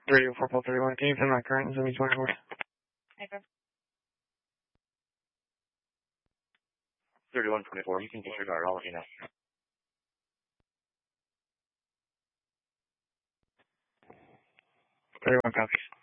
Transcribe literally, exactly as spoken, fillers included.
Radio four twelve thirty-one, can you pin my current and send me twenty-four? Okay. thirty-one twenty-four, you can disregard, I'll let you know. thirty-one copies.